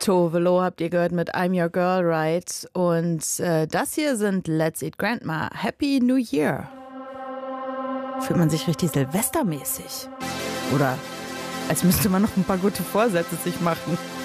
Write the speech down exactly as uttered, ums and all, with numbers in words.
Tovelo habt ihr gehört mit I'm Your Girl, Right? Und äh, das hier sind Let's Eat Grandma. Happy New Year. Fühlt man sich richtig silvestermäßig. Oder als müsste man noch ein paar gute Vorsätze sich machen.